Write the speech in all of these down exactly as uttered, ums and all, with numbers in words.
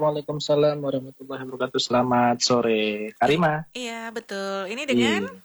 Waalaikumsalam warahmatullahi wabarakatuh. Selamat sore, Karima. Iya, betul. Ini dengan Iya.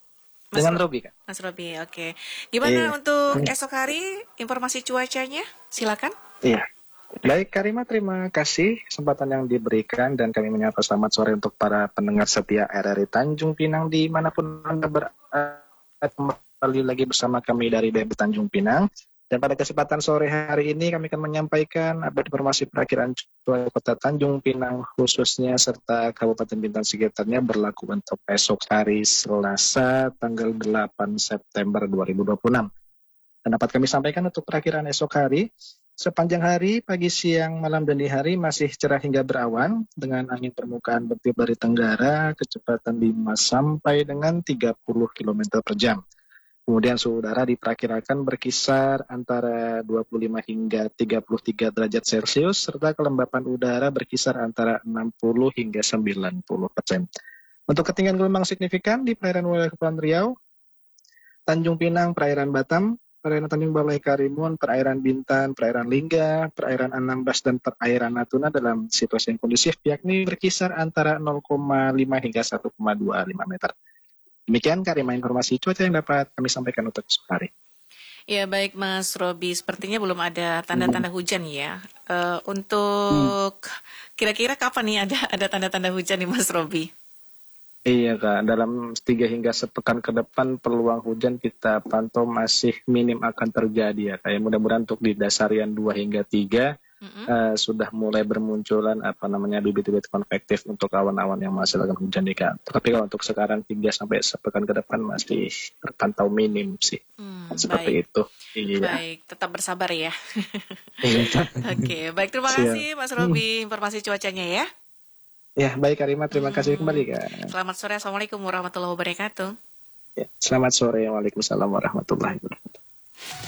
Mas Dengan Ro- Robi, Kak. Mas Robi. Oke. Gimana Iya. untuk esok hari informasi cuacanya? Silakan. Iya. Baik, Karima, terima kasih kesempatan yang diberikan dan kami menyapa selamat sore untuk para pendengar setia R R I Tanjung Pinang dimanapun Anda berada. Kembali lagi bersama kami dari B M P Tanjung Pinang. Dan pada kesempatan sore hari ini kami akan menyampaikan update informasi perakhiran cuaca Kota Tanjung Pinang khususnya serta Kabupaten Bintan sekitarnya berlaku untuk esok hari Selasa tanggal delapan September dua ribu dua puluh enam. Dan dapat kami sampaikan untuk perakhiran esok hari, sepanjang hari, pagi, siang, malam, dan di hari masih cerah hingga berawan dengan angin permukaan bertiup dari tenggara kecepatan lima sampai dengan tiga puluh kilometer per jam. Kemudian suhu udara diperkirakan berkisar antara dua puluh lima hingga tiga puluh tiga derajat Celcius, serta kelembapan udara berkisar antara enam puluh hingga sembilan puluh persen. Untuk ketinggian gelombang signifikan di perairan wilayah Kepulauan Riau, Tanjung Pinang, perairan Batam, perairan Tanjung Balai Karimun, perairan Bintan, perairan Lingga, perairan Anambas, dan perairan Natuna dalam situasi yang kondusif, yakni berkisar antara nol koma lima hingga satu koma dua lima meter. Demikian Karima informasi cuaca yang dapat kami sampaikan untuk esok hari. Ya, baik Mas Robi. Sepertinya belum ada tanda-tanda hujan ya. Eh, untuk kira-kira kapan nih ada ada tanda-tanda hujan nih Mas Robi? Iya Kak, dalam tiga hingga sepekan ke depan peluang hujan kita pantau masih minim akan terjadi ya Kak. Ya, mudah-mudahan untuk di dasarian dua hingga tiga Mm-mm. uh, sudah mulai bermunculan apa namanya bibit-bibit konvektif untuk awan-awan yang menghasilkan hujan nih Kak. Tapi kalau untuk sekarang tiga sampai sepekan ke depan masih terpantau minim sih. Hmm, Seperti baik. itu. Iya. Baik, tetap bersabar ya. Iya. Oke, baik, terima Siap. kasih Mas Robi informasi cuacanya ya. Ya, baik Karima, terima kasih Hmm, kembali Kak. Selamat sore, Assalamualaikum warahmatullahi wabarakatuh. Ya, selamat sore, Waalaikumsalam warahmatullahi wabarakatuh.